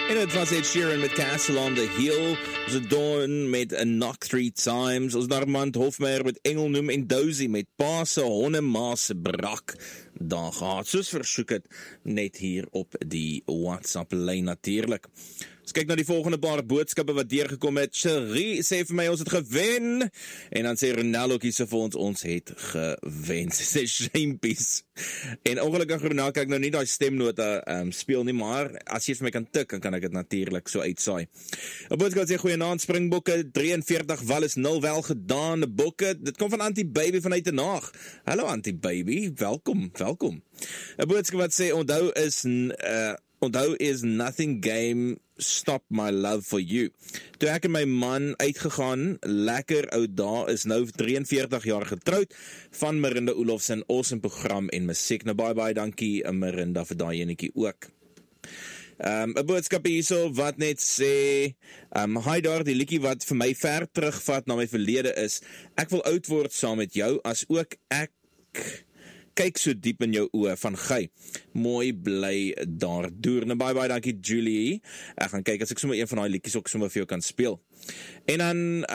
En het was Ed Sheeran met Castle on the Hill. Ons het Dawn met A Knock 3 Times. Ons Armand Hofmeyer met Engelnoem en Dozy met Paase Honnemaase Brak. Daar gehad, soos versoek het, net hier op die WhatsApp-lyn natuurlik. Ons kyk na die volgende paar boodskappe wat deurgekom het. Cherie sê vir my, ons het gewen. En dan sê Ronaldo kies vir ons het gewen. Sy sê shampies. En ongelukkig Ronaldo kan ek nou nie die stemnota speel nie, maar as jy vir my kan tik, dan kan ek het natuurlik so uitsaai. 'n boodskap sê, goeienaand Springbokke, 43 wal is 0 wel gedaan, bokke. Dit kom van Anti-Baby vanuit Den Haag. Hallo Anti-Baby, welkom. 'n boodskap wat sê, onthou is nothing game, stop my love for you. Toe ek en my man uitgegaan, lekker ou dae, is nou 43 jaar getroud, van Marinda Olofsen, awesome program en musiek. Nou baie dankie Marinda vir daai enetjie ook. 'n boodskap hierso wat net sê, hi daar, die liedjie wat vir my ver terugvat na my verlede is, ek wil oud word saam met jou, as ook ek kyk so diep in jou oë van Gey. Mooi bly daar deur. Nou baie dankie Julie. Ek gaan kyk as ek sommer een van daai liedjies ook sommer vir jou kan speel. En dan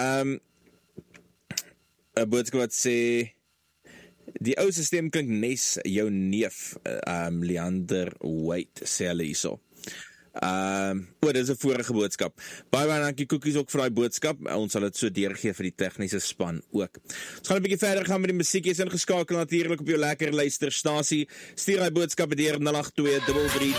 'n boodskap wat sê, die ou se stem klink nes jou neef, Leander White sê hulle hierso. Dit is 'n vorige boodskap. Baie dankie Koekies ook vir daai boodskap. Ons sal dit so deurgee vir die tegniese span ook. Ons gaan 'n bietjie verder gaan met die musiek. Jy is ingeskakel natuurlik op jou lekker luisterstasie. Stuur daai boodskappe deur 08233